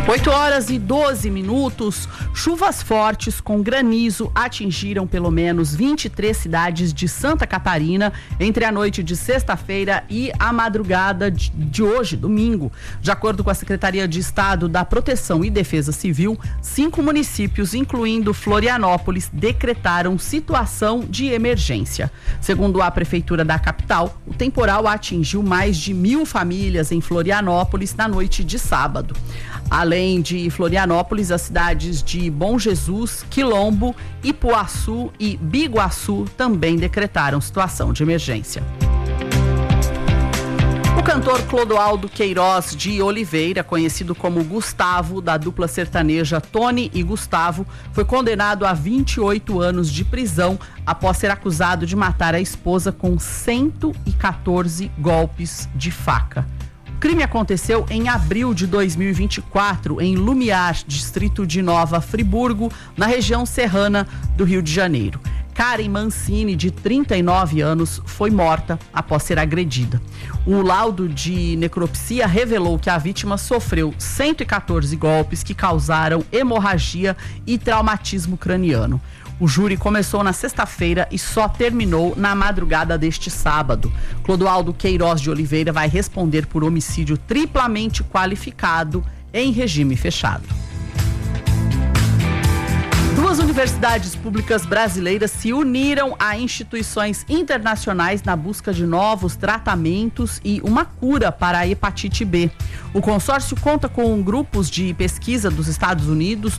8h12. Chuvas fortes com granizo atingiram pelo menos 23 cidades de Santa Catarina entre a noite de sexta-feira e a madrugada de hoje, domingo. De acordo com a Secretaria de Estado da Proteção e Defesa Civil, 5 municípios, incluindo Florianópolis, decretaram situação de emergência. Segundo a Prefeitura da capital, o temporal atingiu mais de 1.000 famílias em Florianópolis na noite de sábado. Além de Florianópolis, as cidades de Bom Jesus, Quilombo, Ipuaçu e Biguaçu também decretaram situação de emergência. O cantor Clodoaldo Queiroz de Oliveira, conhecido como Gustavo, da dupla sertaneja Tony e Gustavo, foi condenado a 28 anos de prisão após ser acusado de matar a esposa com 114 golpes de faca. O crime aconteceu em abril de 2024, em Lumiar, distrito de Nova Friburgo, na região serrana do Rio de Janeiro. Karen Mancini, de 39 anos, foi morta após ser agredida. O laudo de necropsia revelou que a vítima sofreu 114 golpes que causaram hemorragia e traumatismo craniano. O júri começou na sexta-feira e só terminou na madrugada deste sábado. Clodoaldo Queiroz de Oliveira vai responder por homicídio triplamente qualificado em regime fechado. 2 universidades públicas brasileiras se uniram a instituições internacionais na busca de novos tratamentos e uma cura para a hepatite B. O consórcio conta com grupos de pesquisa dos Estados Unidos,